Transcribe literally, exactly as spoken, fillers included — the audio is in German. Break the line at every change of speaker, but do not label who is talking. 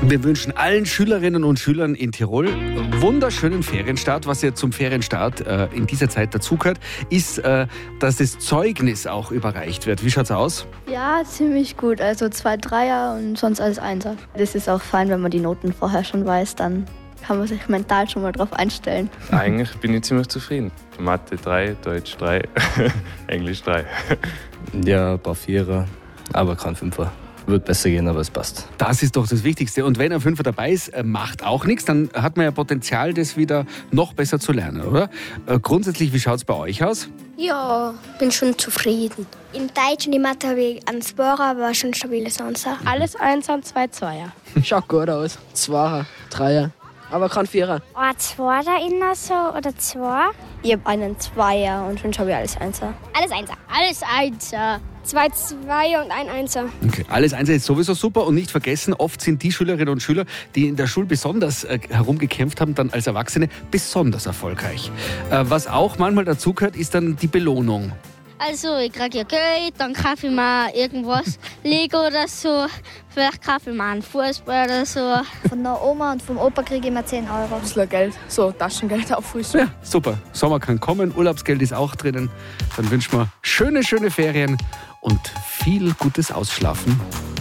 Wir wünschen allen Schülerinnen und Schülern in Tirol wunderschönen Ferienstart. Was ja zum Ferienstart äh, in dieser Zeit dazugehört, ist, äh, dass das Zeugnis auch überreicht wird. Wie schaut's aus?
Ja, ziemlich gut. Also zwei Dreier und sonst alles Einser. Das ist auch fein, wenn man die Noten vorher schon weiß, dann kann man sich mental schon mal drauf einstellen.
Eigentlich bin ich ziemlich zufrieden. Mathe drei, Deutsch drei, Englisch drei.
Ja, ein paar Vierer, aber kein Fünfer. Wird besser gehen, aber es passt.
Das ist doch das Wichtigste. Und wenn ein Fünfer dabei ist, macht auch nichts, dann hat man ja Potenzial, das wieder noch besser zu lernen, oder? Grundsätzlich, wie schaut es bei euch aus?
Ja, bin schon zufrieden.
In Deutsch und in Mathe habe ich einen Zweier, aber schon stabile Sonser.
Alles Einser und zwei Zweier.
Schaut gut aus. Zweier, Dreier, aber kein Vierer.
Ein Zweier innen so oder zwei?
Ich habe einen Zweier und schon habe ich alles Einser.
Alles Einser.
Alles Einser.
Zwei Zweier und ein Einser.
Okay, alles Einser ist sowieso super und nicht vergessen, oft sind die Schülerinnen und Schüler, die in der Schule besonders äh, herumgekämpft haben, dann als Erwachsene besonders erfolgreich. Äh, was auch manchmal dazugehört, ist dann die Belohnung.
Also ich kriege ja Geld, dann kaufe ich mir irgendwas, Lego oder so. Vielleicht kaufe ich mir einen Fußball oder so.
Von der Oma und vom Opa kriege ich immer zehn Euro.
Ein bisschen Geld, so Taschengeld auf Fuß.
Ja, super. Sommer kann kommen, Urlaubsgeld ist auch drinnen. Dann wünschen wir schöne, schöne Ferien und viel gutes Ausschlafen.